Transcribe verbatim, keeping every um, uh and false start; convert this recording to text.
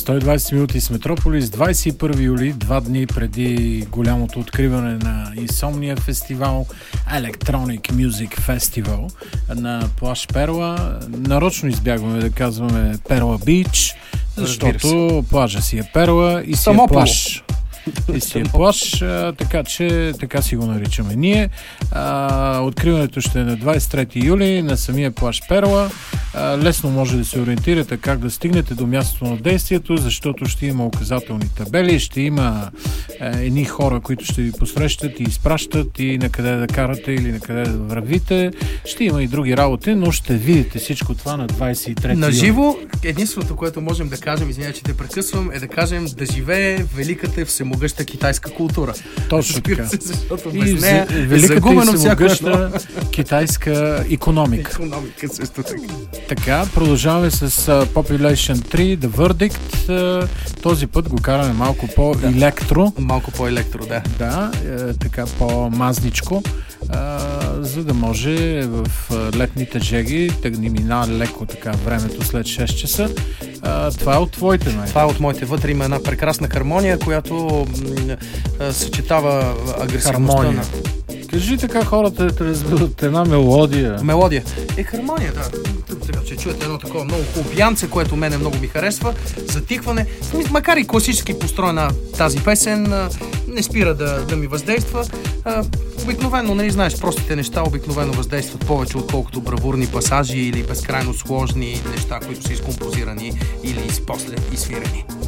сто и двайсет минути с Метрополис, двайсет и първи юли, два дни преди голямото откриване на Insomnia фестивал, Electronic Music Festival на плаж Перла. Нарочно избягваме да казваме Перла Бич, защото плажа си е Перла и си е плаж. И си е плаж, а, така че така си го наричаме ние. А, откриването ще е на двайсет и трети юли на самия плаж Перла. А, лесно може да се ориентирате как да стигнете до мястото на действието, защото ще има указателни табели, ще има а, едни хора, които ще ви посрещат и изпращат и на къде да карате или на къде да вървите. Ще има и други работи, но ще видите всичко това на двайсет и трети юли. На живо, единственото, което можем да кажем, извиня, че те прекъсвам, е да кажем да живее великата всемогъща китайска култура. Точно така. Се, защото и без нея е великата загубено и всяко всемогъща китайска икономика. Икономика също така. Така, продължаваме с uh, Population три, The Verdict. Uh, този път го караме малко по-електро. Да. Малко по-електро, да. Да, е, така по-мазничко, uh, за да може в uh, летните жеги да ни мина леко така времето след шест часа. Uh, това е от твоите, май. Това е от моите. Вътре има една прекрасна хармония, която м- съчетава агресивността Хармония. на... Кажи така хората да разберат една мелодия. Мелодия. Е, хармония, да. Така че чуете едно такова много хубаво пиянце, което мене много ми харесва. Затихване. Макар и класически построена тази песен, не спира да, да ми въздейства. Обикновено, нали знаеш, простите неща обикновено въздействат повече, отколкото бравурни пасажи или безкрайно сложни неща, които са изкомпозирани или после изсвирени.